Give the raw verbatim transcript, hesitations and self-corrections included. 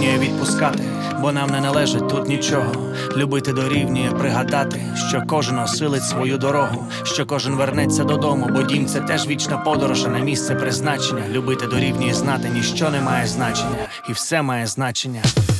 дорівнює відпускати, бо нам не належить тут нічого. Любити дорівнює пригадати, що кожен осилить свою дорогу, що кожен вернеться додому, бо дім — це теж вічна подорож, а не місце призначення. Любити дорівнює знати, ніщо не має значення, і все має значення.